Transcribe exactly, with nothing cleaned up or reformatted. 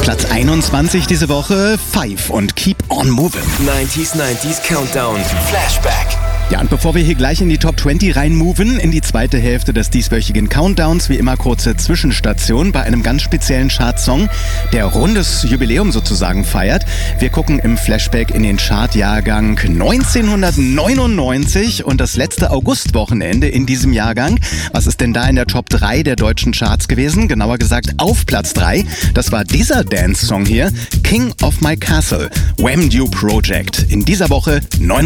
Platz einundzwanzig diese Woche, Five und Keep on Moving. neunziger, neunziger Countdown, Flashback. Ja, und bevor wir hier gleich in die Top zwanzig reinmoven, in die zweite Hälfte des dieswöchigen Countdowns, wie immer kurze Zwischenstation bei einem ganz speziellen Chartsong, der rundes Jubiläum sozusagen feiert. Wir gucken im Flashback in den Chartjahrgang neunzehnhundertneunundneunzig und das letzte Augustwochenende in diesem Jahrgang. Was ist denn da in der Top drei der deutschen Charts gewesen? Genauer gesagt auf Platz drei. Das war dieser Dance-Song hier, King of My Castle, Wham! Project. In dieser Woche neun